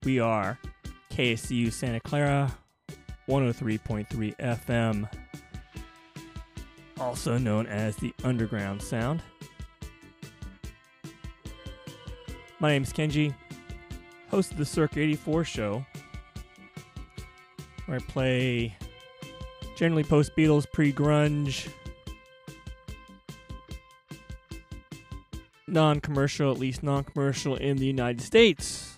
We are KSCU Santa Clara, 103.3 FM, also known as the Underground Sound. My name is Kenji, host of the Circa 84 show, where I play generally post-Beatles, pre-grunge, non-commercial, at least non-commercial in the United States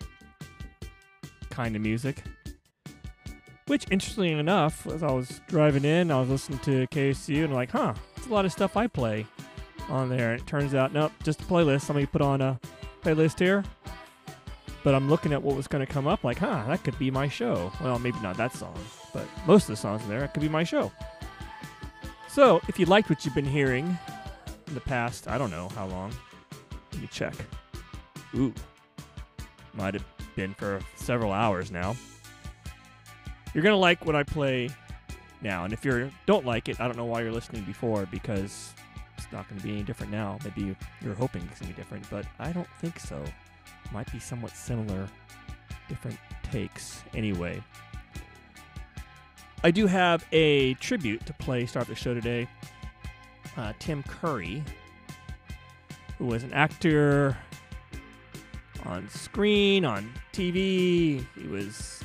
kind of music. Which, interestingly enough, as I was driving in, I was listening to KSCU and I'm like, it's a lot of stuff I play on there. And it turns out, nope, just a playlist. Somebody put on a playlist here. But I'm looking at what was going to come up, like, that could be my show. Well, maybe not that song, but most of the songs in there, it could be my show. So, if you liked what you've been hearing in the past, I don't know how long. Let me check. Ooh. Might have been for several hours now. You're going to like what I play now. And if you don't like it, I don't know why you're listening before, because it's not going to be any different now. Maybe you're hoping it's going to be different, but I don't think so. Might be somewhat similar, different takes. Anyway, I do have a tribute to play, start the show today. Tim Curry, who was an actor on screen, on TV. He was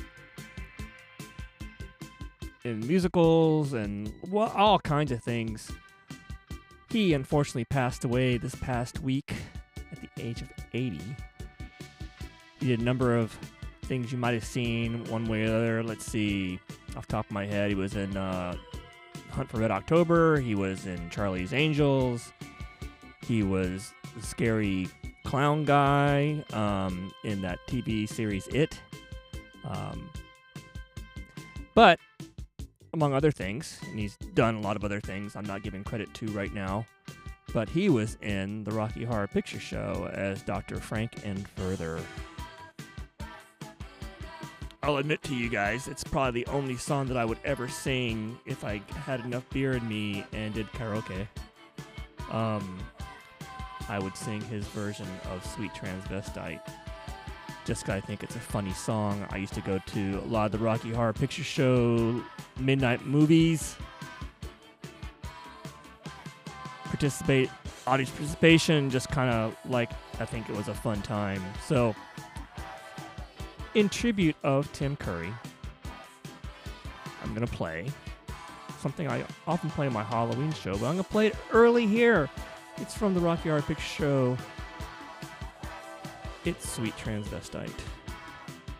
in musicals and all kinds of things. He unfortunately passed away this past week at the age of 80. He did a number of things you might have seen one way or the other. Let's see, off the top of my head, he was in Hunt for Red October. He was in Charlie's Angels. He was the scary clown guy in that TV series It. But among other things, and he's done a lot of other things I'm not giving credit to right now, but he was in the Rocky Horror Picture Show as Dr. Frank Further. I'll admit to you guys, it's probably the only song that I would ever sing if I had enough beer in me and did karaoke. I would sing his version of Sweet Transvestite. Just 'cause I think it's a funny song. I used to go to a lot of the Rocky Horror Picture Show midnight movies. Audience participation, just kind of like, I think it was a fun time. So, in tribute of Tim Curry, I'm going to play something I often play on my Halloween show, but I'm going to play it early here. It's from the Rocky Horror Picture Show. It's Sweet Transvestite.